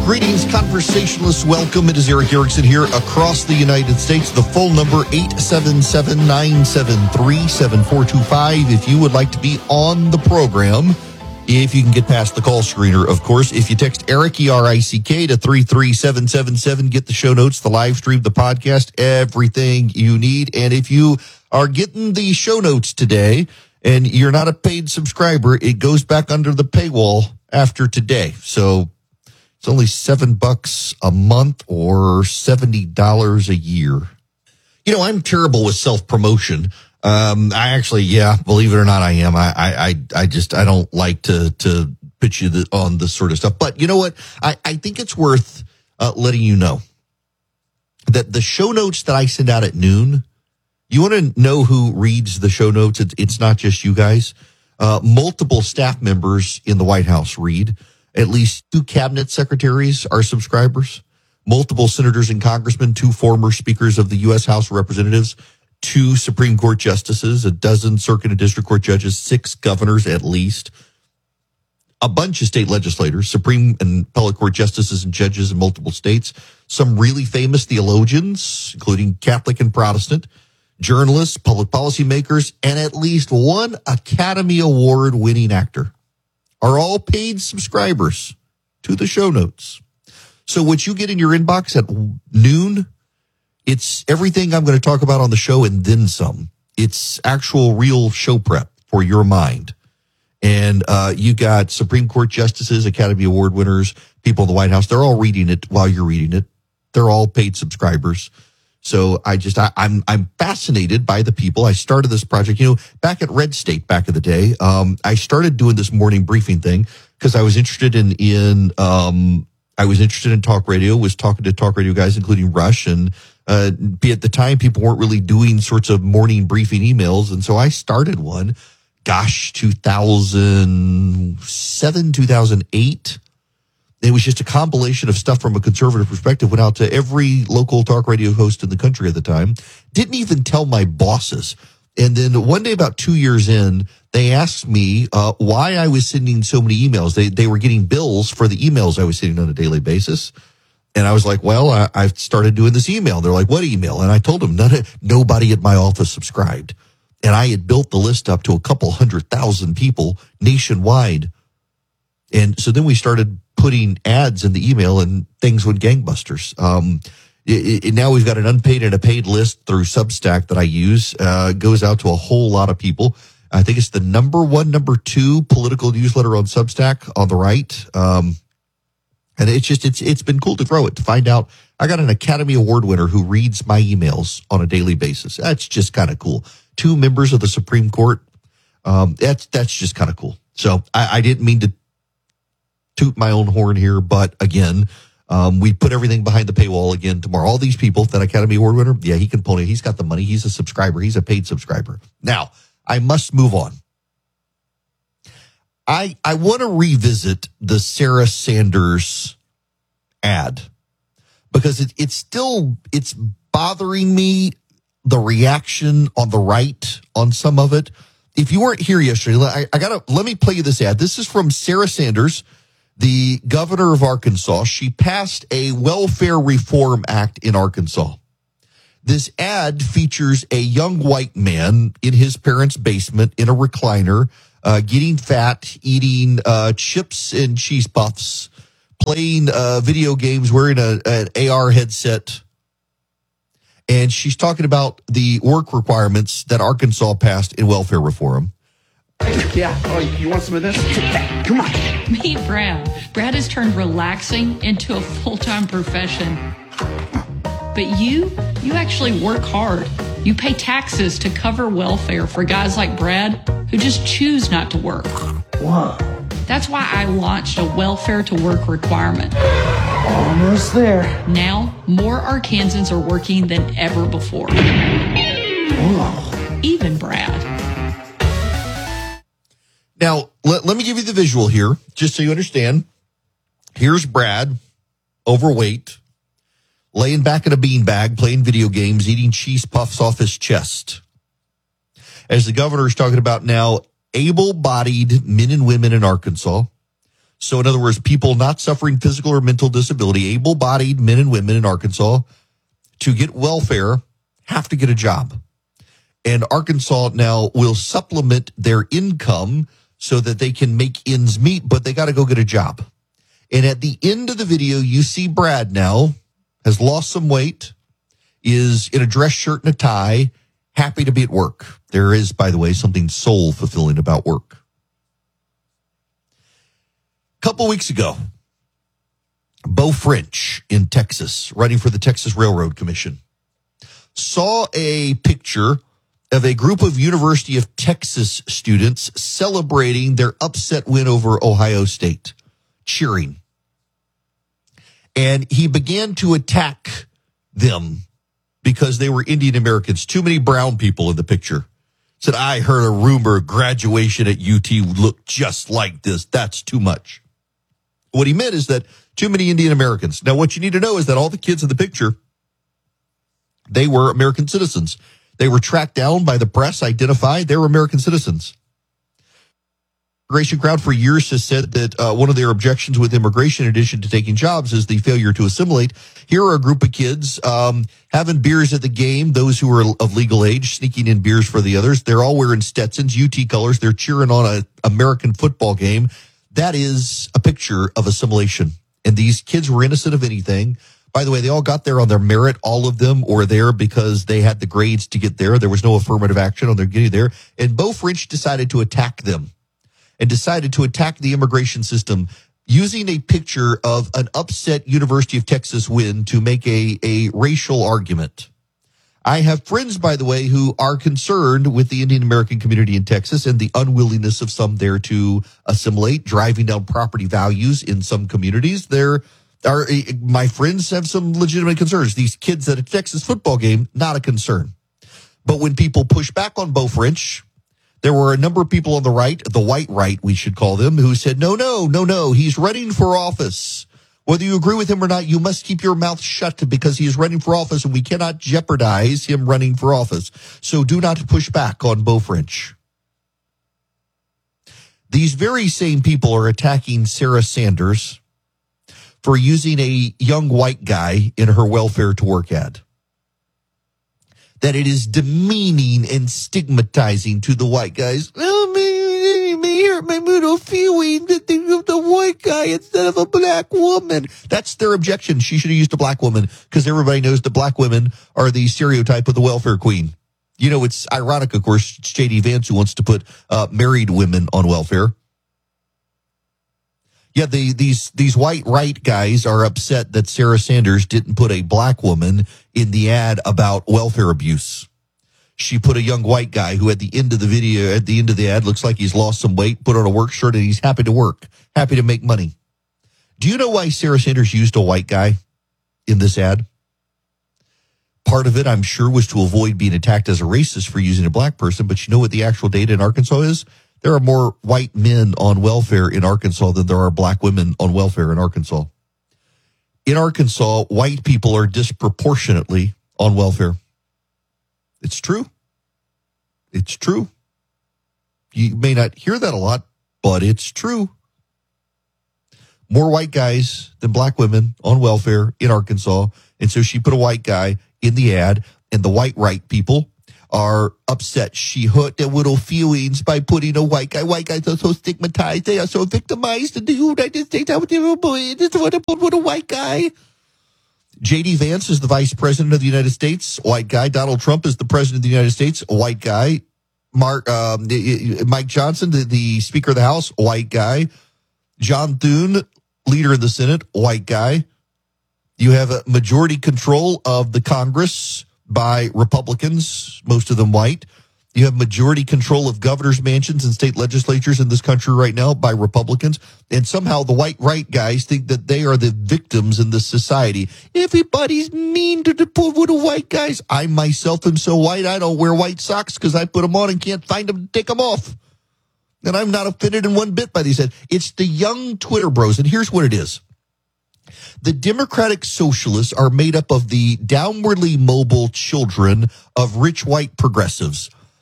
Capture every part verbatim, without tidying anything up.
Greetings, conversationalists. Welcome. It is Erick Erickson here across the United States. The full number, eight seven seven, nine seven three, seven four two five. If you would like to be on the program, if you can get past the call screener, of course. If you text Eric, E R I C K, to three three seven seven seven, get the show notes, the live stream, the podcast, everything you need. And if you are getting the show notes today and you're not a paid subscriber, it goes back under the paywall after today. So it's only seven bucks a month or seventy dollars a year. You know, I'm terrible with self-promotion. Um, I actually, yeah, believe it or not, I am. I, I, I just, I don't like to, to pitch you the, on this sort of stuff. But you know what? I, I think it's worth uh, letting you know that the show notes that I send out at noon, you want to know who reads the show notes? It's, it's not just you guys. Uh, multiple staff members in the White House read. At least two cabinet secretaries are subscribers. Multiple senators and congressmen, two former speakers of the U S House of Representatives, two Supreme Court justices, a dozen circuit and district court judges, six governors at least, a bunch of state legislators, Supreme and appellate court justices and judges in multiple states, some really famous theologians, including Catholic and Protestant, journalists, public policy makers, and at least one Academy Award winning actor are all paid subscribers to the show notes. So what you get in your inbox at noon, it's everything I'm going to talk about on the show and then some. It's actual real show prep for your mind. And uh, you got Supreme Court justices, Academy Award winners, people in the White House. They're all reading it while you're reading it. They're all paid subscribers. So I just, I, I'm, I'm fascinated by the people. I started this project, you know, back at Red State back in the day. Um, I started doing this morning briefing thing because I was interested in, in, um, I was interested in talk radio, was talking to talk radio guys, including Rush. And, uh, at the time, people weren't really doing sorts of morning briefing emails. And so I started one, gosh, two thousand seven, two thousand eight. It was just a compilation of stuff from a conservative perspective, went out to every local talk radio host in the country at the time, didn't even tell my bosses. And then one day, about two years in, they asked me uh, why I was sending so many emails. They they were getting bills for the emails I was sending on a daily basis. And I was like, well, I, I've started doing this email. They're like, what email? And I told them none, nobody at my office subscribed. And I had built the list up to a couple hundred thousand people nationwide. And so then we started putting ads in the email and things went gangbusters. Um, it, it, now we've got an unpaid and a paid list through Substack that I use. Uh, goes out to a whole lot of people. I think it's the number one, number two political newsletter on Substack on the right. Um, and it's just, it's, it's been cool to grow it, to find out I got an Academy Award winner who reads my emails on a daily basis. That's just kind of cool. Two members of the Supreme Court. Um, that's, that's just kind of cool. So I, I didn't mean to toot my own horn here, but again, um, we put everything behind the paywall again tomorrow. All these people, that Academy Award winner, yeah, he can pony. He's got the money. He's a subscriber. He's a paid subscriber. Now, I must move on. I I want to revisit the Sarah Sanders ad because it, it's still, it's bothering me, the reaction on the right on some of it. If you weren't here yesterday, I, I gotta, let me play you this ad. This is from Sarah Sanders, the governor of Arkansas. She passed a welfare reform act in Arkansas. This ad features a young white man in his parents' basement in a recliner, uh, getting fat, eating uh, chips and cheese puffs, playing uh, video games, wearing a, an A R headset. And she's talking about the work requirements that Arkansas passed in welfare reform. Yeah. Oh, you want some of this? Come on. Meet Brad. Brad has turned relaxing into a full-time profession. But you, you actually work hard. You pay taxes to cover welfare for guys like Brad who just choose not to work. Whoa. That's why I launched a welfare to work requirement. Almost there. Now, more Arkansans are working than ever before. Whoa. Even Brad. Now, let, let me give you the visual here, just so you understand. Here's Brad, overweight, laying back in a beanbag, playing video games, eating cheese puffs off his chest. As the governor is talking about now, able-bodied men and women in Arkansas So in other words, people not suffering physical or mental disability, able-bodied men and women in Arkansas, to get welfare have to get a job. And Arkansas now will supplement their income so that they can make ends meet, but they got to go get a job. And at the end of the video, you see Brad now has lost some weight, is in a dress shirt and a tie, happy to be at work. There is, by the way, something soul-fulfilling about work. A couple weeks ago, Beau French in Texas, running for the Texas Railroad Commission, saw a picture of a group of University of Texas students celebrating their upset win over Ohio State, cheering. And he began to attack them because they were Indian Americans. Too many brown people in the picture. Said, I heard a rumor graduation at U T looked just like this. That's too much. What he meant is that too many Indian Americans. Now, what you need to know is that all the kids in the picture, they were American citizens. They were tracked down by the press, identified. They were American citizens. Immigration crowd for years has said that uh, one of their objections with immigration, in addition to taking jobs, is the failure to assimilate. Here are a group of kids um, having beers at the game, those who are of legal age, sneaking in beers for the others. They're all wearing Stetsons, U T colors. They're cheering on an American football game. That is a picture of assimilation. And these kids were innocent of anything. By the way, they all got there on their merit. All of them were there because they had the grades to get there. There was no affirmative action on their getting there. And Beau French decided to attack them and decided to attack the immigration system using a picture of an upset University of Texas win to make a, a racial argument. I have friends, by the way, who are concerned with the Indian American community in Texas and the unwillingness of some there to assimilate, driving down property values in some communities. There are, my friends have some legitimate concerns. These kids at a Texas football game, not a concern. But when people push back on Beau French, there were a number of people on the right, the white right, we should call them, who said, no, no, no, no, he's running for office. Whether you agree with him or not, you must keep your mouth shut because he is running for office and we cannot jeopardize him running for office. So do not push back on Beau French. These very same people are attacking Sarah Sanders for using a young white guy in her welfare to work ad. That it is demeaning and stigmatizing to the white guys. Oh, me, me hurt my little feeling that they used a white guy instead of a black woman. That's their objection. She should have used a black woman because everybody knows the black women are the stereotype of the welfare queen. You know, it's ironic, of course, it's J D Vance who wants to put uh, married women on welfare. Yeah, the, these these white right guys are upset that Sarah Sanders didn't put a black woman in the ad about welfare abuse. She put a young white guy who at the end of the video, at the end of the ad, looks like he's lost some weight, put on a work shirt, and he's happy to work, happy to make money. Do you know why Sarah Sanders used a white guy in this ad? Part of it, I'm sure, was to avoid being attacked as a racist for using a black person, but you know what the actual data in Arkansas is? There are more white men on welfare in Arkansas than there are black women on welfare in Arkansas. In Arkansas, white people are disproportionately on welfare. It's true. It's true. You may not hear that a lot, but it's true. More white guys than black women on welfare in Arkansas. And so she put a white guy in the ad, and the white right people are upset. She hurt their little feelings by putting a white guy. White guys are so stigmatized. They are so victimized in the United States. How terrible it is to put with a white guy. J D Vance is the vice president of the United States. White guy. Donald Trump is the president of the United States. White guy. Mark, um, Mike Johnson, the, the speaker of the House. White guy. John Thune, leader of the Senate. White guy. You have a majority control of the Congress by Republicans, most of them white. You have majority control of governors' mansions and state legislatures in this country right now by Republicans. And somehow the white right guys think that they are the victims in this society. Everybody's mean to the poor little white guys. I myself am so white, I don't wear white socks because I put them on and can't find them to take them off. And I'm not offended in one bit by these. It's the young Twitter bros. And here's what it is. The Democratic Socialists are made up of the downwardly mobile children of rich white progressives.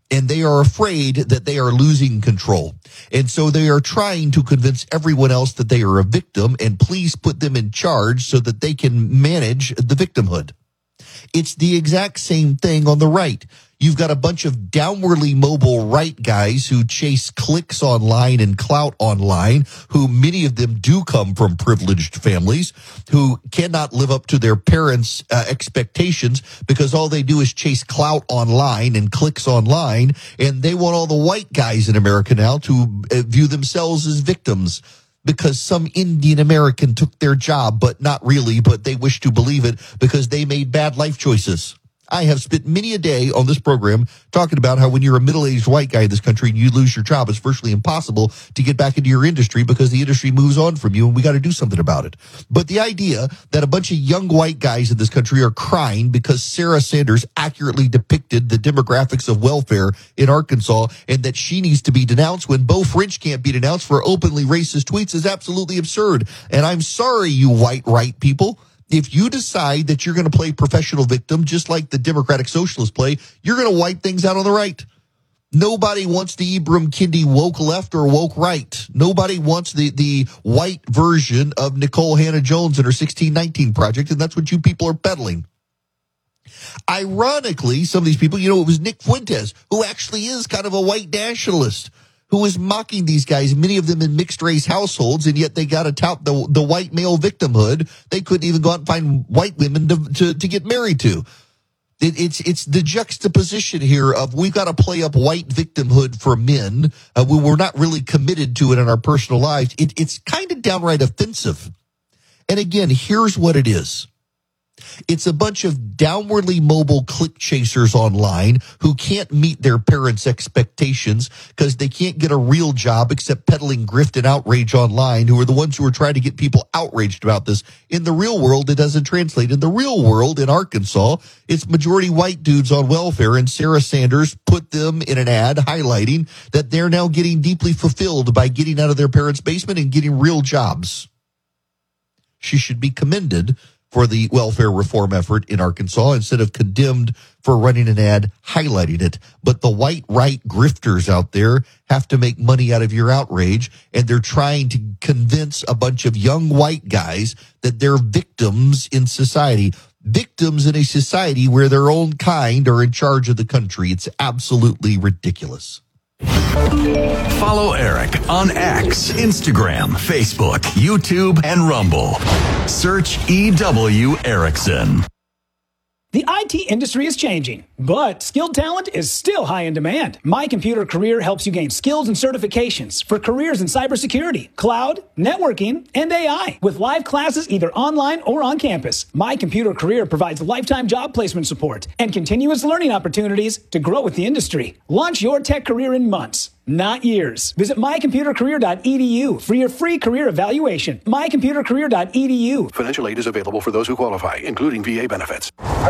And they are afraid that they are losing control. And so they are trying to convince everyone else that they are a victim and please put them in charge so that they can manage the victimhood. It's the exact same thing on the right. You've got a bunch of downwardly mobile right guys who chase clicks online and clout online, who many of them do come from privileged families, who cannot live up to their parents' uh, expectations because all they do is chase clout online and clicks online, and they want all the white guys in America now to uh, view themselves as victims because some Indian American took their job, but not really, but they wish to believe it because they made bad life choices. I have spent many a day on this program talking about how when you're a middle-aged white guy in this country and you lose your job, it's virtually impossible to get back into your industry because the industry moves on from you, and we got to do something about it. But the idea that a bunch of young white guys in this country are crying because Sarah Sanders accurately depicted the demographics of welfare in Arkansas and that she needs to be denounced when Beau French can't be denounced for openly racist tweets is absolutely absurd. And I'm sorry, you white right people. If you decide that you're going to play professional victim, just like the Democratic Socialists play, you're going to wipe things out on the right. Nobody wants the Ibram Kendi woke left or woke right. Nobody wants the, the white version of Nicole Hannah-Jones and her sixteen nineteen project, and that's what you people are peddling. Ironically, some of these people, you know, it was Nick Fuentes, who actually is kind of a white nationalist, who is mocking these guys, many of them in mixed-race households, and yet they got to tout the, the white male victimhood. They couldn't even go out and find white women to, to, to get married to. It, it's it's the juxtaposition here of we've got to play up white victimhood for men. Uh, we, we're not really committed to it in our personal lives. It, it's kind of downright offensive. And again, here's what it is. It's a bunch of downwardly mobile click chasers online who can't meet their parents' expectations because they can't get a real job except peddling grift and outrage online, who are the ones who are trying to get people outraged about this. In the real world, it doesn't translate. In the real world, in Arkansas, it's majority white dudes on welfare, and Sarah Sanders put them in an ad highlighting that they're now getting deeply fulfilled by getting out of their parents' basement and getting real jobs. She should be commended for the welfare reform effort in Arkansas instead of condemned for running an ad highlighting it. But the white right grifters out there have to make money out of your outrage, and they're trying to convince a bunch of young white guys that they're victims in society. Victims in a society where their own kind are in charge of the country. It's absolutely ridiculous. Follow Eric on X, Instagram, Facebook, YouTube, and Rumble. Search E W Erickson. The I T industry is changing, but skilled talent is still high in demand. My Computer Career helps you gain skills and certifications for careers in cybersecurity, cloud, networking, and A I. With live classes either online or on campus, My Computer Career provides lifetime job placement support and continuous learning opportunities to grow with the industry. Launch your tech career in months, not years. Visit my computer career dot e d u for your free career evaluation. my computer career dot e d u. Financial aid is available for those who qualify, including V A benefits.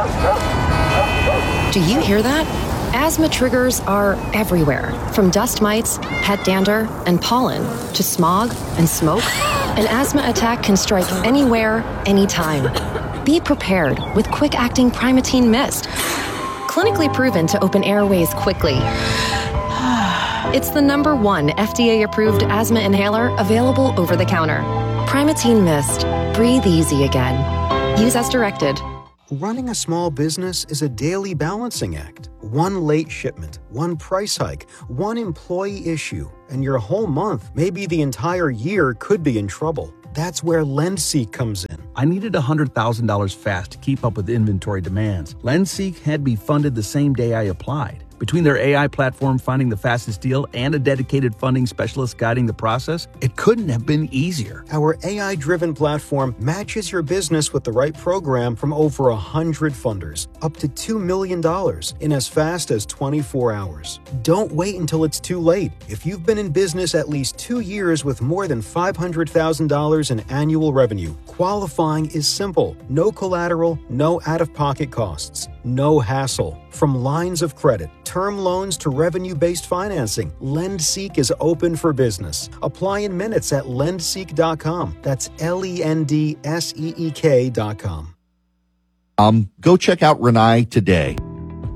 Do you hear that? Asthma triggers are everywhere, from dust mites, pet dander, and pollen, to smog and smoke. An asthma attack can strike anywhere, anytime. Be prepared with quick-acting Primatene Mist. Clinically proven to open airways quickly. It's the number one F D A-approved asthma inhaler available over the counter. Primatene Mist. Breathe easy again. Use as directed. Running a small business is a daily balancing act. One late shipment, one price hike, one employee issue, and your whole month, maybe the entire year, could be in trouble. That's where LendSeek comes in. I needed one hundred thousand dollars fast to keep up with inventory demands. LendSeek had me funded the same day I applied. Between their A I platform finding the fastest deal and a dedicated funding specialist guiding the process, it couldn't have been easier. Our A I-driven platform matches your business with the right program from over one hundred funders, up to two million dollars in as fast as twenty-four hours. Don't wait until it's too late. If you've been in business at least two years with more than five hundred thousand dollars in annual revenue, qualifying is simple. No collateral, no out-of-pocket costs, no hassle. From lines of credit, term loans to revenue-based financing, LendSeek is open for business. Apply in minutes at lend seek dot com. That's L E N D S E E K dot com. Um, go check out Renai today.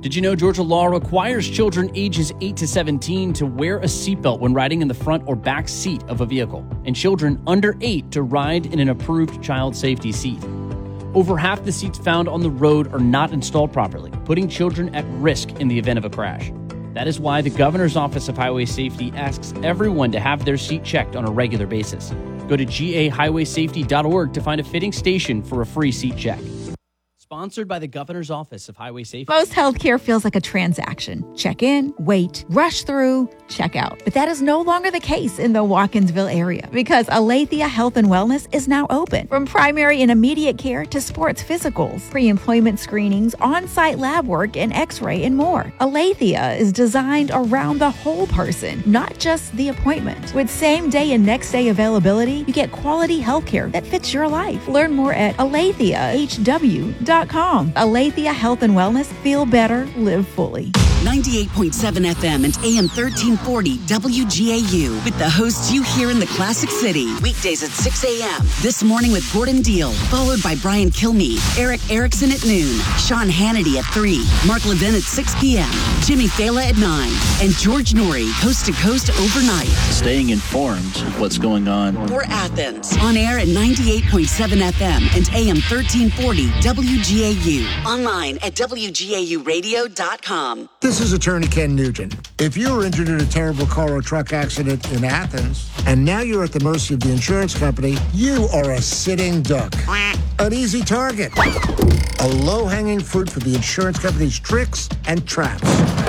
Did you know Georgia law requires children ages eight to seventeen to wear a seatbelt when riding in the front or back seat of a vehicle, and children under eight to ride in an approved child safety seat? Over half the seats found on the road are not installed properly, putting children at risk in the event of a crash. That is why the Governor's Office of Highway Safety asks everyone to have their seat checked on a regular basis. Go to G A highway safety dot org to find a fitting station for a free seat check. Sponsored by the Governor's Office of Highway Safety. Most healthcare feels like a transaction. Check in, wait, rush through, check out. But that is no longer the case in the Watkinsville area because Aletheia Health and Wellness is now open. From primary and immediate care to sports physicals, pre-employment screenings, on-site lab work, and x-ray and more. Aletheia is designed around the whole person, not just the appointment. With same-day and next-day availability, you get quality healthcare that fits your life. Learn more at aletheia h w dot com. Aletheia Health and Wellness. Feel better, live fully. ninety-eight point seven F M and A M thirteen forty W G A U with the hosts you hear in the Classic City. Weekdays at six a.m. This morning with Gordon Deal, followed by Brian Kilmeade, Eric Erickson at noon, Sean Hannity at three, Mark Levin at six p.m., Jimmy Fela at nine, and George Norrie, coast to coast overnight. Staying informed of what's going on. For Athens, on air at ninety-eight point seven F M and A M thirteen forty W G A U. Online at W G A U radio dot com. This is Attorney Ken Nugent. If you were injured in a terrible car or truck accident in Athens, and now you're at the mercy of the insurance company, you are a sitting duck. An easy target. A low-hanging fruit for the insurance company's tricks and traps.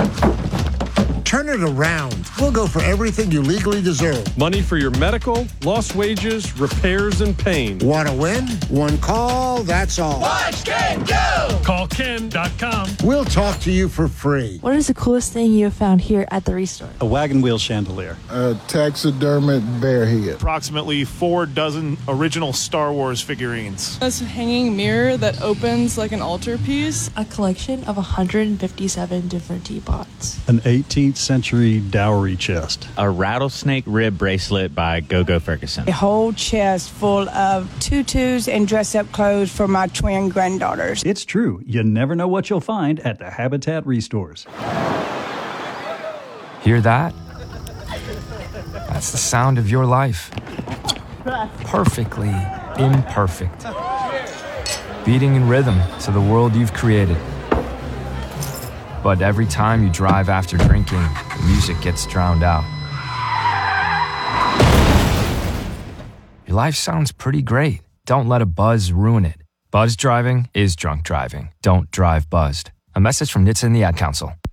Turn it around. We'll go for everything you legally deserve. Money for your medical, lost wages, repairs, and pain. Want to win? One call, that's all. Watch Ken go! Call ken dot com. We'll talk to you for free. What is the coolest thing you have found here at the Restore? A wagon wheel chandelier. A taxidermic bear head. Approximately four dozen original Star Wars figurines. A hanging mirror that opens like an altarpiece. A collection of one hundred fifty-seven different teapots. An eighteenth century dowry chest. A rattlesnake rib bracelet by Go-Go Ferguson. A whole chest full of tutus and dress-up clothes for my twin granddaughters. It's true. You never know what you'll find at the Habitat Restores. Hear that? That's the sound of your life. Perfectly imperfect. Beating in rhythm to the world you've created. But every time you drive after drinking, the music gets drowned out. Your life sounds pretty great. Don't let a buzz ruin it. Buzz driving is drunk driving. Don't drive buzzed. A message from N H T S A and the Ad Council.